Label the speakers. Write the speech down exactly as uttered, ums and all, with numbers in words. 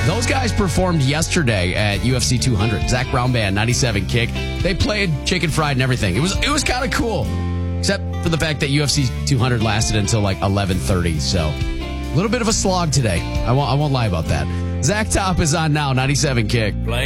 Speaker 1: Those guys performed yesterday at U F C two hundred. Zach Brown Band, ninety-seven Kick. They played chicken fried and everything. It was it was kind of cool, except for the fact that U F C two hundred lasted until like eleven thirty. So a little bit of a slog today. I won't I won't lie about that. Zach Top is on now, ninety-seven Kick.